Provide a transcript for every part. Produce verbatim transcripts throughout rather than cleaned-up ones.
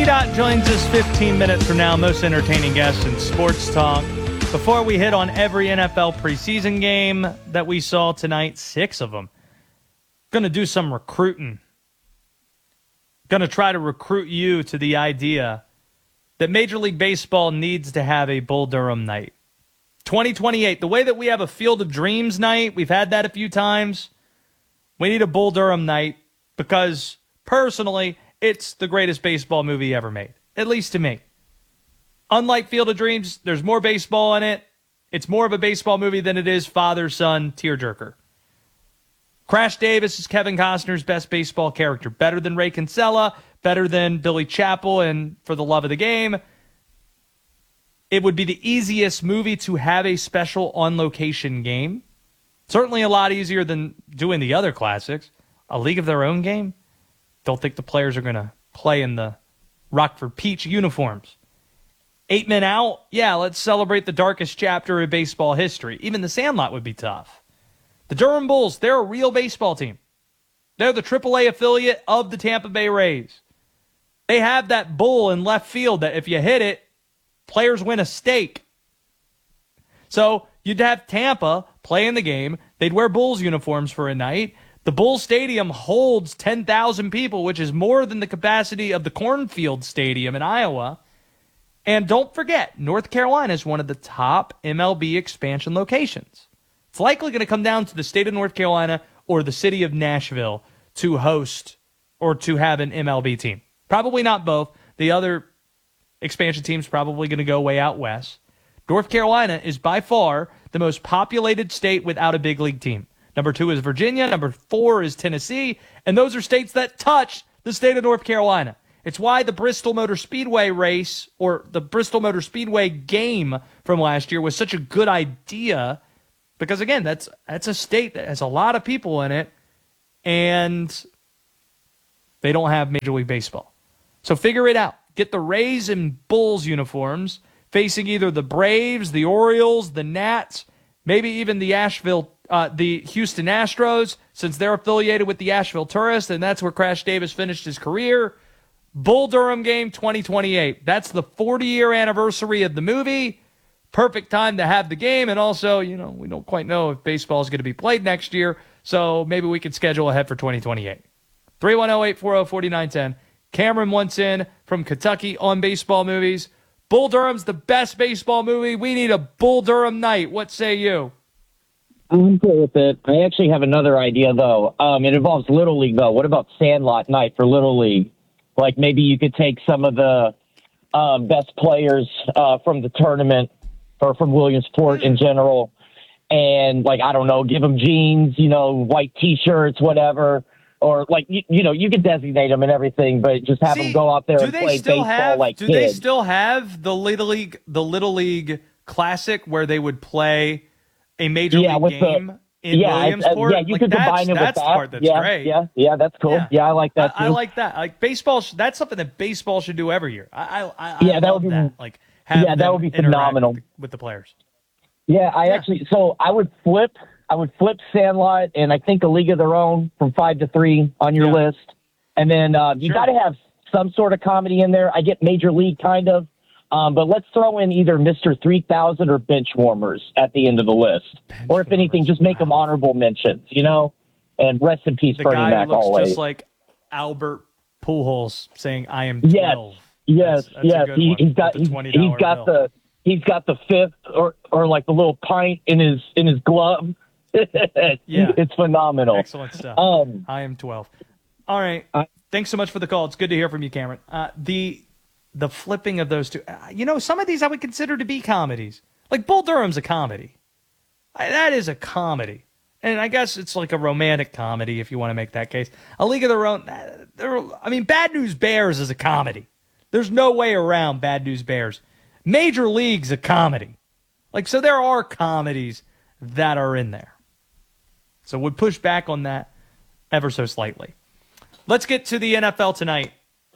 T-Dot joins us fifteen minutes from now, most entertaining guest in sports talk. Before we hit on every N F L preseason game that we saw tonight, six of them, going to do some recruiting. Going to try to recruit you to the idea that Major League Baseball needs to have a Bull Durham night. twenty twenty-eight, the way that we have a Field of Dreams night, we've had that a few times. We need a Bull Durham night because, personally, it's the greatest baseball movie ever made, at least to me. Unlike Field of Dreams, there's more baseball in it. It's more of a baseball movie than it is father-son tearjerker. Crash Davis is Kevin Costner's best baseball character. Better than Ray Kinsella, better than Billy Chappell and For the Love of the Game. It would be the easiest movie to have a special on-location game. Certainly a lot easier than doing the other classics. A League of Their Own game. Don't think the players are going to play in the Rockford Peach uniforms. Eight men out. Yeah, let's celebrate the darkest chapter of baseball history. Even the Sandlot would be tough. The Durham Bulls, they're a real baseball team. They're the triple A affiliate of the Tampa Bay Rays. They have that bull in left field that if you hit it, players win a steak. So you'd have Tampa play in the game. They'd wear Bulls uniforms for a night. The Bulls Stadium holds ten thousand people, which is more than the capacity of the Cornfield Stadium in Iowa. And don't forget, North Carolina is one of the top M L B expansion locations. It's likely going to come down to the state of North Carolina or the city of Nashville to host or to have an M L B team. Probably not both. The other expansion team's probably going to go way out west. North Carolina is by far the most populated state without a big league team. Number two is Virginia. Number four is Tennessee. And those are states that touch the state of North Carolina. It's why the Bristol Motor Speedway race or the Bristol Motor Speedway game from last year was such a good idea. Because, again, that's that's a state that has a lot of people in it. And they don't have Major League Baseball. So figure it out. Get the Rays and Bulls uniforms facing either the Braves, the Orioles, the Nats, maybe even the Asheville Uh, the Houston Astros, since they're affiliated with the Asheville Tourists, and that's where Crash Davis finished his career. Bull Durham game twenty twenty-eight. That's the forty-year anniversary of the movie. Perfect time to have the game, and also, you know, we don't quite know if baseball is going to be played next year, so maybe we can schedule ahead for twenty twenty-eight. three one zero, eight four zero, four nine one zero. Cameron wants in from Kentucky on baseball movies. Bull Durham's the best baseball movie. We need a Bull Durham night. What say you? I'm good with it. I actually have another idea, though. Um, it involves Little League, though. What about Sandlot night for Little League? Like maybe you could take some of the uh, best players uh, from the tournament or from Williamsport in general and, like, I don't know, give them jeans, you know, white T-shirts, whatever. Or, like, you, you know, you could designate them and everything, but just have See, them go out there and play baseball have, like do kids. Do they still have the Little League, the Little League Classic where they would play a major yeah, league game the, in yeah, Williamsport? Yeah, you like could that's, combine it with that's that. the part that's yeah, great. Yeah, yeah, that's cool. Yeah, yeah I like that too. I, I like that. Like baseball, that's something that baseball should do every year. I, I, I yeah, that love would be that. Like, have yeah, that would be phenomenal with the, with the players. Yeah, I yeah. actually. So I would flip. I would flip Sandlot and I think A League of Their Own from five to three on your yeah. list, and then uh, you sure. got to have some sort of comedy in there. I get Major League kind of. Um, but let's throw in either Mister three thousand or Bench Warmers at the end of the list. Bench or if warmers. anything, just make wow. them honorable mentions, you know? And rest in peace, the Bernie guy Mac, who looks always. just like Albert Pujols saying, I am twelve. Yes, yes, that's, that's yes. He, he's got, he's, he's got bill. the, he's got the fifth or, or like the little pint in his, in his glove. yeah. It's phenomenal. Excellent stuff. Um, I am twelve. All right. I, Thanks so much for the call. It's good to hear from you, Cameron. Uh, the, The flipping of those two. Uh, you know, some of these I would consider to be comedies. Like Bull Durham's a comedy. I, that is a comedy. And I guess it's like a romantic comedy if you want to make that case. A League of Their Own. Uh, I mean, Bad News Bears is a comedy. There's no way around Bad News Bears. Major League's a comedy. Like, so there are comedies that are in there. So we'd push back on that ever so slightly. Let's get to the N F L tonight.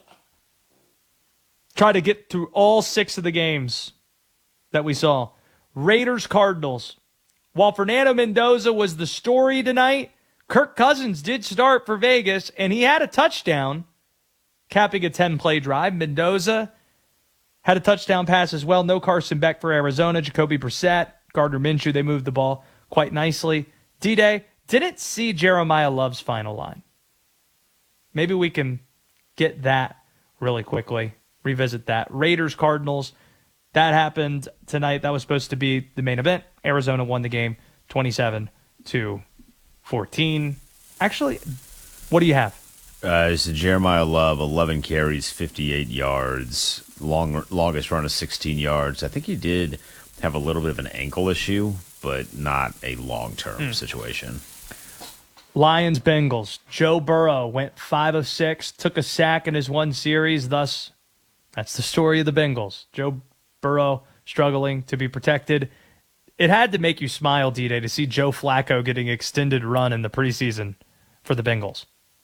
Try to get through all six of the games that we saw. Raiders, Cardinals. While Fernando Mendoza was the story tonight, Kirk Cousins did start for Vegas, and he had a touchdown. capping a ten-play drive. Mendoza had a touchdown pass as well. No Carson Beck for Arizona. Jacoby Brissett, Gardner Minshew, they moved the ball quite nicely. D-Day, didn't see Jeremiah Love's final line. Maybe we can get that really quickly, revisit that. Raiders, Cardinals, that happened tonight. That was supposed to be the main event. Arizona won the game twenty-seven to fourteen. Actually, what do you have? Uh, it's Jeremiah Love, eleven carries, fifty-eight yards, long, longest run of sixteen yards. I think he did have a little bit of an ankle issue, but not a long-term mm. situation. Lions, Bengals. Joe Burrow went five of six, took a sack in his one series. Thus, that's the story of the Bengals. Joe Burrow struggling to be protected. It had to make you smile, D-Day, to see Joe Flacco getting extended run in the preseason for the Bengals.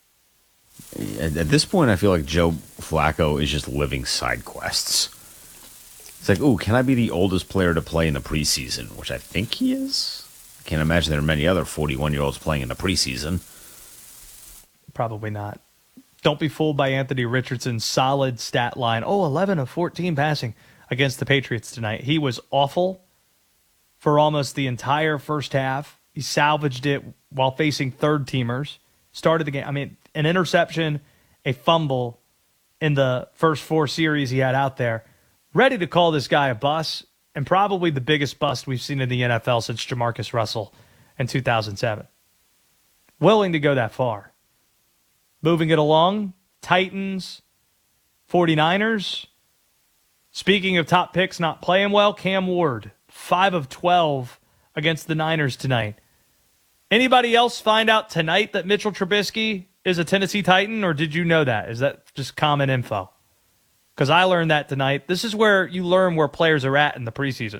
At this point, I feel like Joe Flacco is just living side quests. It's like, ooh, can I be the oldest player to play in the preseason? Which I think he is. I can't imagine there are many other forty-one-year-olds playing in the preseason. Probably not. Don't be fooled by Anthony Richardson's solid stat line. Oh, eleven of fourteen passing against the Patriots tonight. He was awful for almost the entire first half. He salvaged it while facing third-teamers. Started the game. I mean, an interception, a fumble in the first four series he had out there. Ready to call this guy a bust, and probably the biggest bust we've seen in the N F L since Jamarcus Russell in two thousand seven. Willing to go that far. Moving it along, Titans, forty-niners. Speaking of top picks not playing well, Cam Ward, five of twelve against the Niners tonight. Anybody else find out tonight that Mitchell Trubisky is a Tennessee Titan, or did you know that? Is that just common info? Because I learned that tonight. This is where you learn where players are at in the preseason.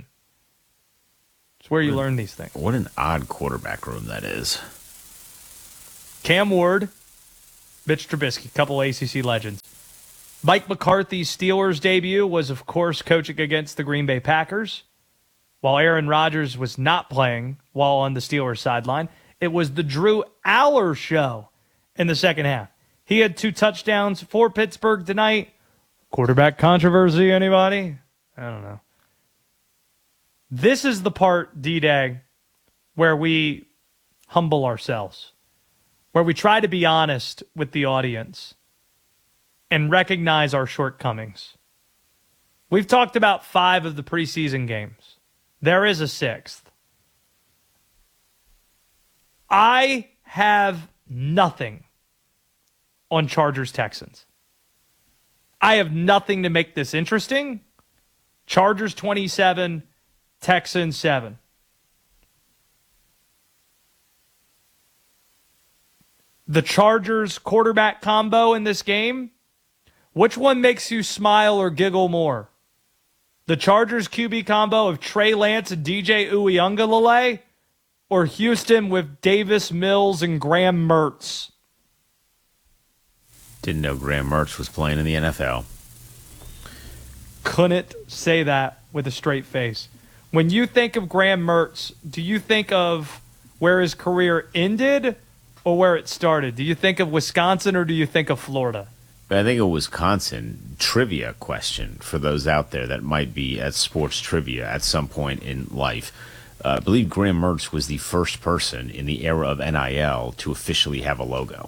It's where you what, learn these things. What an odd quarterback room that is. Cam Ward, Mitch Trubisky, couple A C C legends. Mike McCarthy's Steelers debut was, of course, coaching against the Green Bay Packers. While Aaron Rodgers was not playing while on the Steelers sideline, it was the Drew Aller show in the second half. He had two touchdowns for Pittsburgh tonight. Quarterback controversy, anybody? I don't know. This is the part, D-Day, where we humble ourselves, where we try to be honest with the audience and recognize our shortcomings. We've talked about five of the preseason games. There is a sixth. I have nothing on Chargers-Texans. I have nothing to make this interesting. Chargers twenty-seven, Texans seven. The Chargers quarterback combo in this game, which one makes you smile or giggle more? The Chargers Q B combo of Trey Lance and D J Uiagalelei, or Houston with Davis Mills and Graham Mertz? Didn't know Graham Mertz was playing in the N F L. Couldn't say that with a straight face. When you think of Graham Mertz, do you think of where his career ended or where it started? Do you think of Wisconsin or do you think of Florida? I think a Wisconsin trivia question for those out there that might be at sports trivia at some point in life. Uh, I believe Graham Mertz was the first person in the era of N I L to officially have a logo.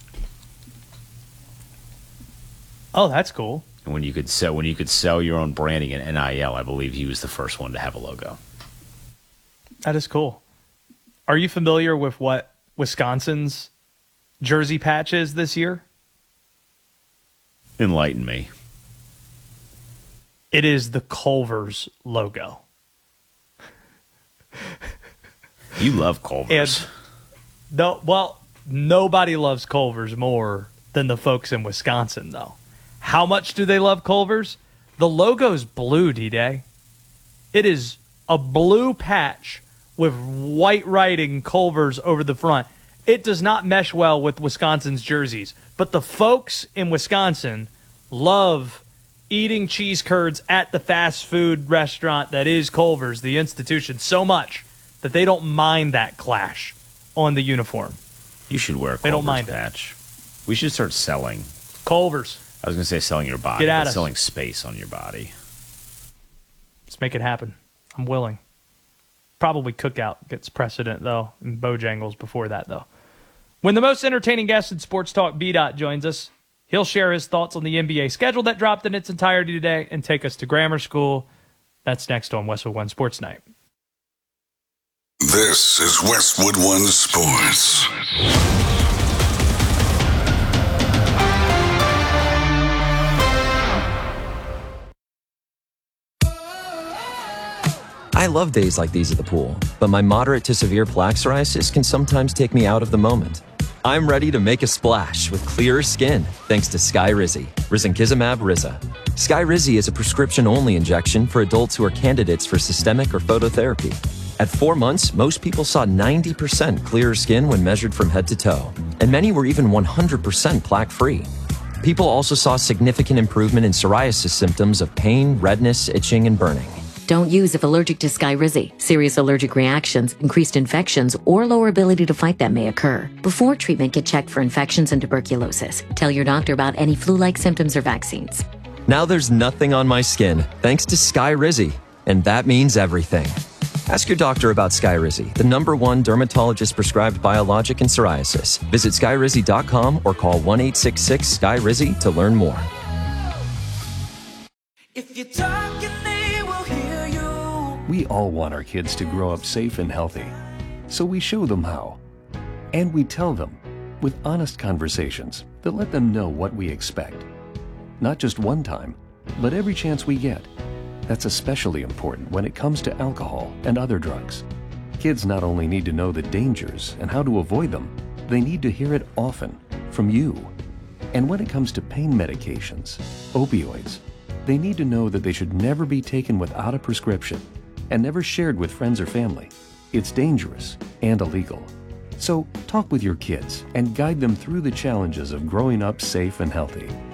Oh, that's cool. And when you could sell when you could sell your own branding in N I L, I believe he was the first one to have a logo. That is cool. Are you familiar with what Wisconsin's jersey patch is this year? Enlighten me. It is the Culver's logo. You love Culver's. And no, well, nobody loves Culver's more than the folks in Wisconsin, though. How much do they love Culver's? The logo's blue, D-Day. It is a blue patch with white writing Culver's over the front. It does not mesh well with Wisconsin's jerseys. But the folks in Wisconsin love eating cheese curds at the fast food restaurant that is Culver's, the institution, so much that they don't mind that clash on the uniform. You should wear a Culver's they don't mind patch. It. We should start selling Culver's. I was going to say selling your body, Get at but us. selling space on your body. Let's make it happen. I'm willing. Probably Cookout gets precedent, though, and Bojangles before that, though. When the most entertaining guest in Sports Talk, B-Dot, joins us, he'll share his thoughts on the N B A schedule that dropped in its entirety today and take us to grammar school. That's next on Westwood One Sports Night. This is Westwood One Sports. I love days like these at the pool, but my moderate to severe plaque psoriasis can sometimes take me out of the moment. I'm ready to make a splash with clearer skin thanks to Skyrizi, risankizumab Riza. Skyrizi is a prescription-only injection for adults who are candidates for systemic or phototherapy. At four months, most people saw ninety percent clearer skin when measured from head to toe, and many were even one hundred percent plaque-free. People also saw significant improvement in psoriasis symptoms of pain, redness, itching, and burning. Don't use if allergic to Skyrizi. Serious allergic reactions, increased infections, or lower ability to fight them may occur. Before treatment, get checked for infections and tuberculosis. Tell your doctor about any flu-like symptoms or vaccines. Now there's nothing on my skin thanks to Skyrizi, and that means everything. Ask your doctor about Skyrizi, the number one dermatologist-prescribed biologic in psoriasis. Visit skyrizi dot com or call one eight six six Skyrizi to learn more. If you're talking, they will hear you. We all want our kids to grow up safe and healthy, so we show them how. And we tell them with honest conversations that let them know what we expect. Not just one time, but every chance we get. That's especially important when it comes to alcohol and other drugs. Kids not only need to know the dangers and how to avoid them, they need to hear it often from you. And when it comes to pain medications, opioids, they need to know that they should never be taken without a prescription and never shared with friends or family. It's dangerous and illegal. So talk with your kids and guide them through the challenges of growing up safe and healthy.